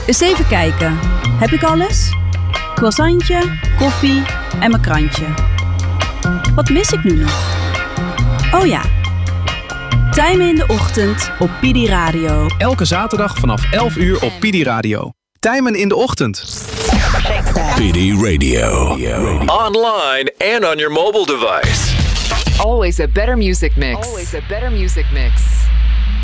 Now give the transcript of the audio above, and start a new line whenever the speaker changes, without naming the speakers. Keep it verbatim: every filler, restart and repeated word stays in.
Eens even kijken. Heb ik alles? Croissantje, koffie en mijn krantje. Wat mis ik nu nog? Oh ja. Tijmen in de ochtend op P D Radio.
Elke zaterdag vanaf elf uur op P D Radio. Tijmen in de ochtend.
P D Radio. Online and on your mobile device.
Always a better music mix. Always a better music mix.